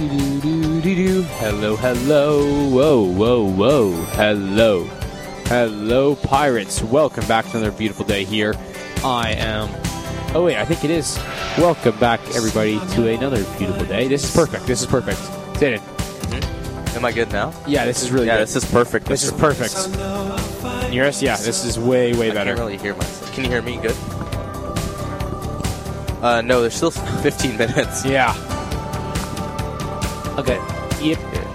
Hello, hello. Whoa, whoa, whoa. Hello. Hello, pirates. Welcome back to another beautiful day here. I am... Oh, wait, I think it is. Welcome back, everybody, to another beautiful day. This is perfect. This is perfect. Did it? Am I good now? Yeah, this is really good. Yeah, this is perfect. This is perfect. Can you hear us? Yeah, this is way, way better. I can't really hear myself. Can you hear me good? No, there's still 15 minutes. Yeah. Okay. Yep.